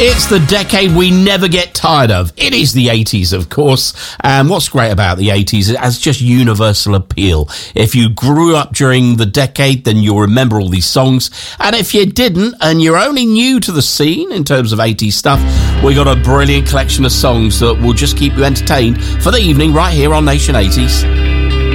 It's the decade we never get tired of. It is the 80s, of course. And what's great about the 80s, it has just universal appeal. If you grew up during the decade, then you'll remember all these songs. And if you didn't, and you're only new to the scene in terms of 80s stuff, we got a brilliant collection of songs that will just keep you entertained for the evening right here on Nation 80s.